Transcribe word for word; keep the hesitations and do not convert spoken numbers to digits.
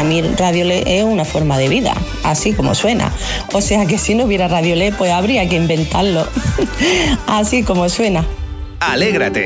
para mí Radiolé es una forma de vida, así como suena. O sea que si no hubiera Radiolé, pues habría que inventarlo, así como suena. Alégrate